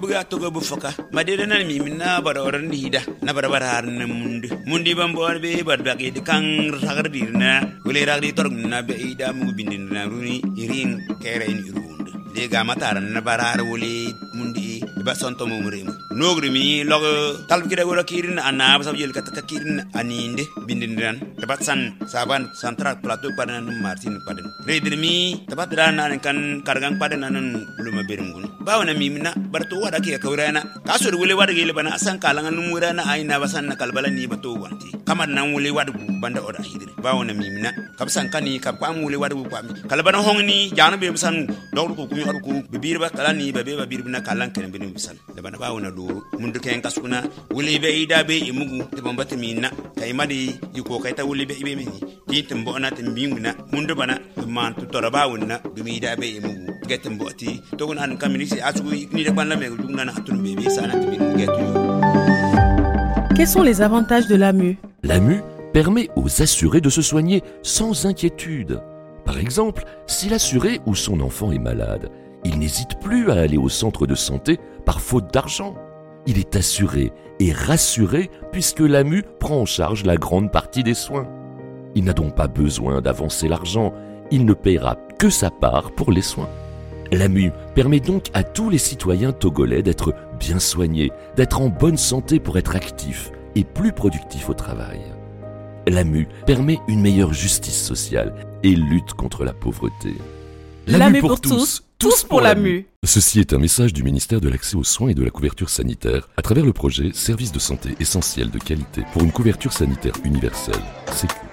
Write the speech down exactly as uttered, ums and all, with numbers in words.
buga to go bu foka madede nan mi minna bara oran dida na bara bara har na mundi mundi bam bo be bar da ke kan ragar dirna wele ragdi tor na be ida mu bindin na runi irin kere in irunde de ga matar na bara har wele mundi ba sonto mo murem nogri mi log talb kida wala kirin ana ba sabjel kat kirin aninde bindin dan tabat san saban central plateau padan martin padan redir mi tabat dana kan kargang padan nan uluma berungun bawna mi minna barto wada ke kawrana kasur wule wada gele bana asan kalangan numurana aina basan na kalbala ni bato wanti kamar nan wule wada banda oda hidri bawna mi minna kabsan kani kabam wule wada bu pami kalbana hongni janu be basan dawru ko kumi ko bibir ba kalani ba be ba birbina kalan kan bin bisan da bana bawna do mundu ken kasuna wule be ida be imugu te bambata minna kay madi yiko kay ta wule be be mini titim bo na timbinguna mundu bana man to torabawna bi ida be imugu getem boti to gon an kamini Quels sont les avantages de l'A M U? L'A M U permet aux assurés de se soigner sans inquiétude. Par exemple, si l'assuré ou son enfant est malade, il n'hésite plus à aller au centre de santé par faute d'argent. Il est assuré et rassuré puisque l'A M U prend en charge la grande partie des soins. Il n'a donc pas besoin d'avancer l'argent, il ne paiera que sa part pour les soins. L'A M U permet donc à tous les citoyens togolais d'être bien soignés, d'être en bonne santé pour être actifs et plus productifs au travail. L'A M U permet une meilleure justice sociale et lutte contre la pauvreté. L'A M U pour tous, tous pour l'A M U. Ceci est un message du ministère de l'Accès aux soins et de la couverture sanitaire à travers le projet Services de santé essentiels de qualité pour une couverture sanitaire universelle, Sécu.